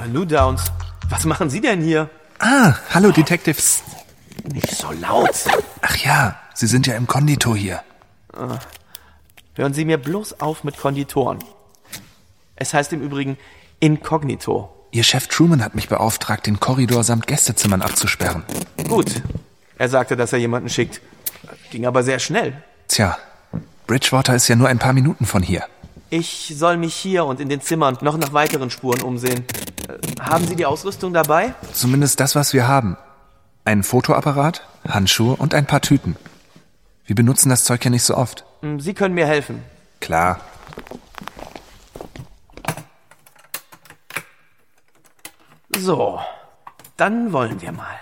Hallo, Downs. Was machen Sie denn hier? Hallo, Detectives. Nicht so laut. Ach ja, Sie sind ja im Konditor hier. Hören Sie mir bloß auf mit Konditoren. Es heißt im Übrigen Inkognito. Ihr Chef Truman hat mich beauftragt, den Korridor samt Gästezimmern abzusperren. Gut. Er sagte, dass er jemanden schickt. Ging aber sehr schnell. Tja, Bridgewater ist ja nur ein paar Minuten von hier. Ich soll mich hier und in den Zimmern noch nach weiteren Spuren umsehen. Haben Sie die Ausrüstung dabei? Zumindest das, was wir haben. Ein Fotoapparat, Handschuhe und ein paar Tüten. Wir benutzen das Zeug ja nicht so oft. Sie können mir helfen. Klar. So, dann wollen wir mal.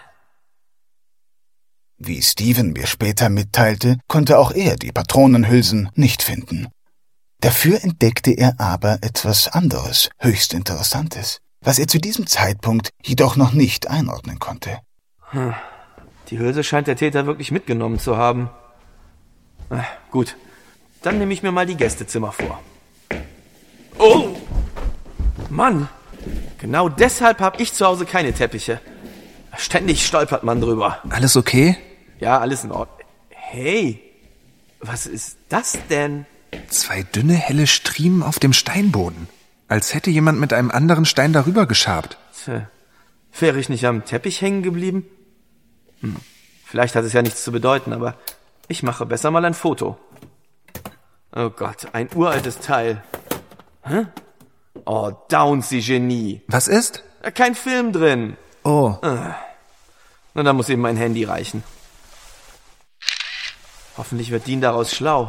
Wie Steven mir später mitteilte, konnte auch er die Patronenhülsen nicht finden. Dafür entdeckte er aber etwas anderes, höchst Interessantes, was er zu diesem Zeitpunkt jedoch noch nicht einordnen konnte. Die Hülse scheint der Täter wirklich mitgenommen zu haben. Gut, dann nehme ich mir mal die Gästezimmer vor. Oh! Mann! Genau deshalb habe ich zu Hause keine Teppiche. Ständig stolpert man drüber. Alles okay? Ja, alles in Ordnung. Hey, was ist das denn? 2 dünne, helle Striemen auf dem Steinboden. Als hätte jemand mit einem anderen Stein darüber geschabt. Wäre ich nicht am Teppich hängen geblieben? Vielleicht hat es ja nichts zu bedeuten, aber ich mache besser mal ein Foto. Oh Gott, ein uraltes Teil. Hä? Oh, Downs, Sie Genie. Was ist? Kein Film drin. Oh. Na, dann muss eben mein Handy reichen. Hoffentlich wird Dean daraus schlau.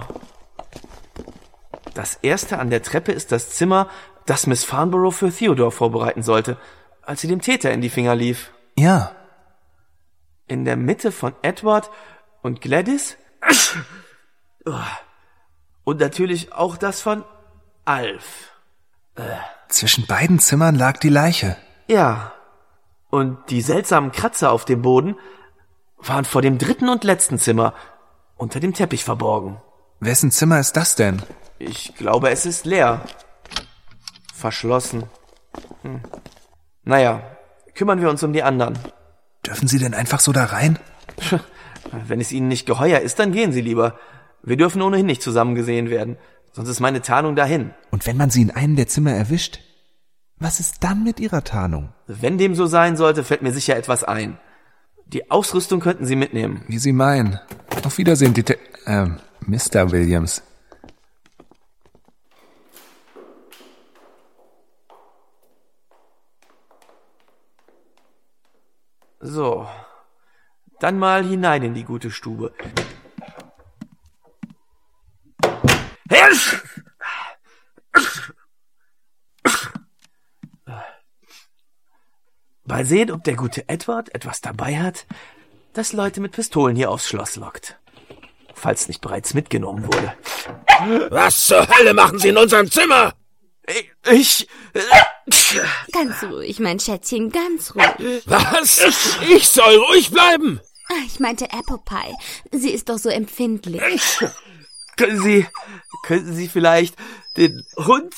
Das erste an der Treppe ist das Zimmer, das Miss Farnborough für Theodore vorbereiten sollte, als sie dem Täter in die Finger lief. Ja. In der Mitte von Edward und Gladys. Und natürlich auch das von Alf. Zwischen beiden Zimmern lag die Leiche. Ja. Und die seltsamen Kratzer auf dem Boden waren vor dem dritten und letzten Zimmer unter dem Teppich verborgen. Wessen Zimmer ist das denn? Ich glaube, es ist leer. Verschlossen. Naja, kümmern wir uns um die anderen. Dürfen Sie denn einfach so da rein? Wenn es Ihnen nicht geheuer ist, dann gehen Sie lieber. Wir dürfen ohnehin nicht zusammen gesehen werden. Sonst ist meine Tarnung dahin. Und wenn man Sie in einem der Zimmer erwischt? Was ist dann mit Ihrer Tarnung? Wenn dem so sein sollte, fällt mir sicher etwas ein. Die Ausrüstung könnten Sie mitnehmen. Wie Sie meinen. Auf Wiedersehen, Mr. Williams. So, dann mal hinein in die gute Stube. Mal sehen, ob der gute Edward etwas dabei hat, das Leute mit Pistolen hier aufs Schloss lockt. Falls nicht bereits mitgenommen wurde. Was zur Hölle machen Sie in unserem Zimmer? Ganz ruhig, mein Schätzchen, ganz ruhig. Was? Ich soll ruhig bleiben? Ich meinte Apple Pie. Sie ist doch so empfindlich. Könnten Sie vielleicht den Hund...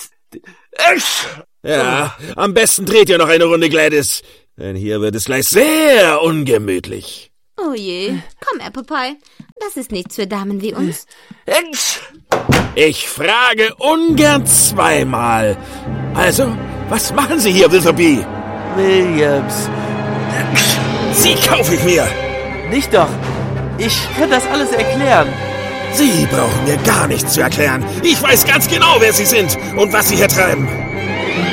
Ja, am besten dreht ihr noch eine Runde, Gladys. Denn hier wird es gleich sehr ungemütlich. Oh je, komm, Apple Pie. Das ist nichts für Damen wie uns. Ich frage ungern zweimal. Also, was machen Sie hier, Witherby? Williams. Sie kaufe ich mir. Nicht doch. Ich kann das alles erklären. Sie brauchen mir gar nichts zu erklären. Ich weiß ganz genau, wer Sie sind und was Sie hier treiben.